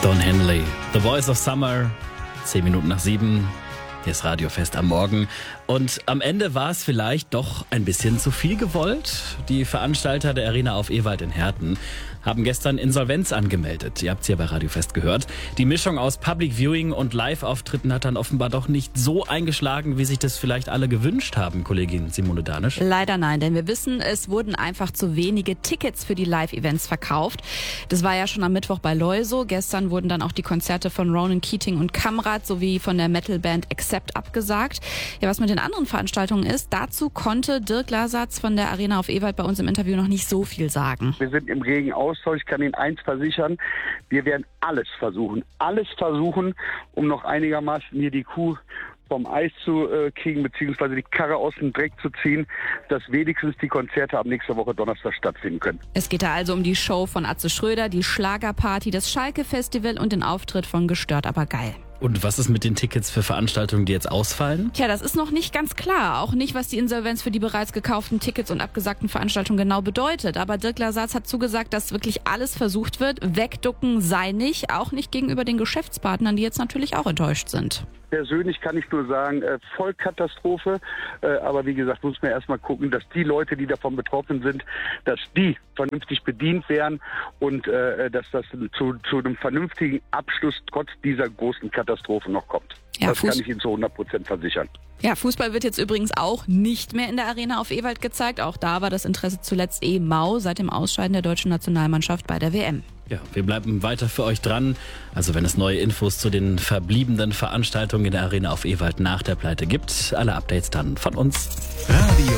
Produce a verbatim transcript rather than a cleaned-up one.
Don Henley, The Voice of Summer, zehn Minuten nach sieben, hier ist Radiofest am Morgen. Und am Ende war es vielleicht doch ein bisschen zu viel gewollt. Die Veranstalter der Arena auf Ewald in Herten haben gestern Insolvenz angemeldet. Ihr habt es ja bei Radiofest gehört. Die Mischung aus Public Viewing und Live-Auftritten hat dann offenbar doch nicht so eingeschlagen, wie sich das vielleicht alle gewünscht haben, Kollegin Simone Danisch. Leider nein, denn wir wissen, es wurden einfach zu wenige Tickets für die Live-Events verkauft. Das war ja schon am Mittwoch bei Leuso. Gestern wurden dann auch die Konzerte von Ronan Keating und Kamrat sowie von der Metalband Accept abgesagt. Ja, was mit den anderen Veranstaltungen ist, dazu konnte Dirk Lasatz von der Arena auf Ewald bei uns im Interview noch nicht so viel sagen. Wir sind im regen Austausch. Ich kann Ihnen eins versichern, wir werden alles versuchen, alles versuchen, um noch einigermaßen hier die Kuh vom Eis zu äh, kriegen, beziehungsweise die Karre aus dem Dreck zu ziehen, dass wenigstens die Konzerte ab nächster Woche Donnerstag stattfinden können. Es geht da also um die Show von Atze Schröder, die Schlagerparty, das Schalke-Festival und den Auftritt von Gestört aber geil. Und was ist mit den Tickets für Veranstaltungen, die jetzt ausfallen? Tja, das ist noch nicht ganz klar. Auch nicht, was die Insolvenz für die bereits gekauften Tickets und abgesagten Veranstaltungen genau bedeutet. Aber Dirk Lasatz hat zugesagt, dass wirklich alles versucht wird. Wegducken sei nicht, auch nicht gegenüber den Geschäftspartnern, die jetzt natürlich auch enttäuscht sind. Persönlich kann ich nur sagen, äh, Vollkatastrophe. Äh, aber wie gesagt, muss man erstmal gucken, dass die Leute, die davon betroffen sind, dass die vernünftig bedient werden und äh, dass das zu, zu einem vernünftigen Abschluss trotz dieser großen Katastrophe noch kommt. Ja, das Fuß- kann ich Ihnen zu hundert Prozent versichern. Ja, Fußball wird jetzt übrigens auch nicht mehr in der Arena auf Ewald gezeigt. Auch da war das Interesse zuletzt eh mau seit dem Ausscheiden der deutschen Nationalmannschaft bei der W M. Ja, wir bleiben weiter für euch dran. Also wenn es neue Infos zu den verbliebenen Veranstaltungen in der Arena auf Ewald nach der Pleite gibt, alle Updates dann von uns. Radio